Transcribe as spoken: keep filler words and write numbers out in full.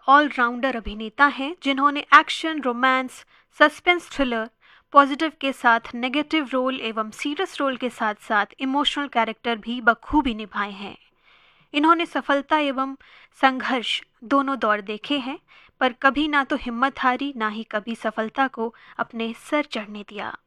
Allrounder अभिनेता हैं जिन्होंने action, romance, suspense, thriller, positive के साथ नेगेटिव रोल एवं सीरियस रोल के साथ साथ इमोशनल कैरेक्टर भी बखूबी निभाए हैं। इन्होंने सफलता एवं संघर्ष दोनों दौर देखे हैं, पर कभी ना तो हिम्मत हारी, ना ही कभी सफलता को अपने सर चढ़ने दिया।